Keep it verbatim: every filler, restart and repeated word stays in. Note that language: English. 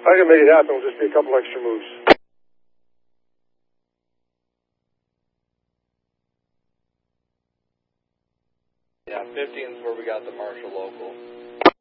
I can make it happen. It'll just be a couple extra moves. Yeah, fifteen is where we got the Marshall local.